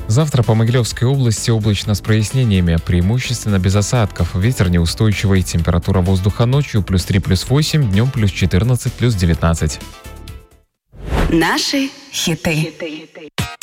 Завтра по Могилевской области облачно с прояснениями, преимущественно без осадков. Ветер неустойчивый, температура воздуха ночью +3, +8, днем +14, +19. Наши хиты.